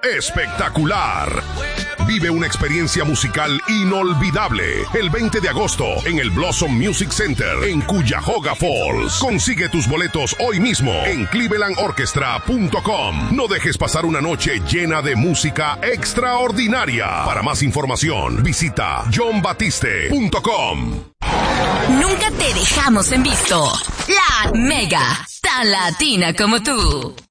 espectacular. Vive una experiencia musical inolvidable el 20 de agosto en el Blossom Music Center en Cuyahoga Falls. Consigue tus boletos hoy mismo en clevelandorchestra.com. No dejes pasar una noche llena de música extraordinaria. Para más información, visita johnbatiste.com. Nunca te dejamos en visto. La Mega, tan latina como tú.